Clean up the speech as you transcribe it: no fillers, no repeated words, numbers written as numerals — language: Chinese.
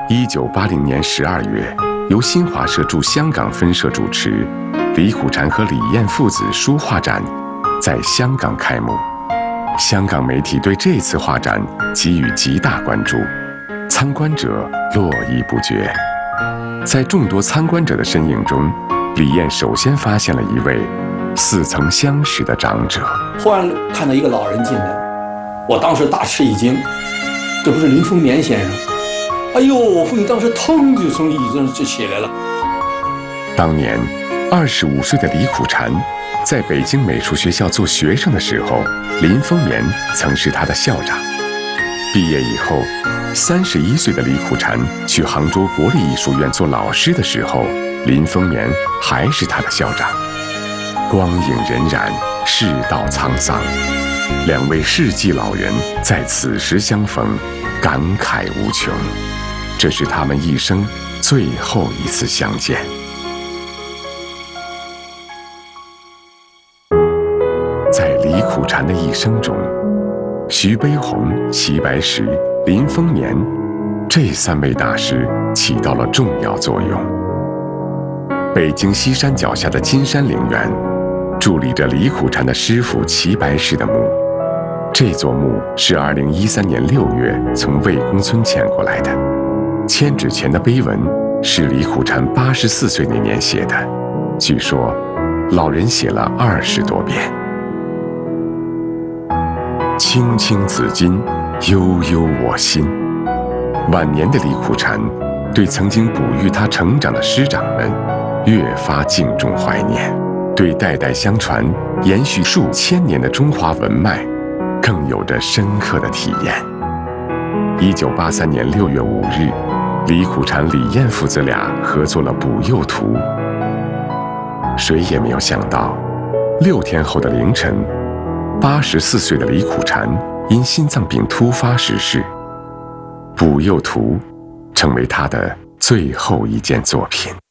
1980年12月，由新华社驻香港分社主持，李苦禅和李燕父子书画展在香港开幕。香港媒体对这次画展给予极大关注，参观者络绎不绝。在众多参观者的身影中，李燕首先发现了一位似曾相识的长者。 忽然看到一个老人进来，我当时大吃一惊，这不是林风眠先生？哎呦，我父亲当时腾就从椅子上就起来了。 当年25岁的李苦禅在北京美术学校做学生的时候，林风眠曾是他的校长。毕业以后，31岁的李苦禅去杭州国立艺术院做老师的时候，林风眠还是他的校长。光影荏苒，世道沧桑，两位世纪老人在此时相逢，感慨无穷。这是他们一生最后一次相见。在李苦禅的一生中，徐悲鸿、齐白石、林风眠这3位大师起到了重要作用。北京西山脚下的金山陵园伫立着李苦禅的师傅齐白石的墓。这座墓是2013年6月从魏公村迁过来的，迁址前的碑文是李苦禅84岁那年写的，据说老人写了20多遍。青青子衿，悠悠我心。晚年的李苦禅对曾经哺育他成长的师长们越发敬重怀念，对代代相传、延续数千年的中华文脉更有着深刻的体验。1983年6月5日，李苦禅、李燕父子俩合作了《补幼图》。谁也没有想到，6天后的凌晨，84岁的李苦禅因心脏病突发逝世，《补幼图》成为他的最后一件作品。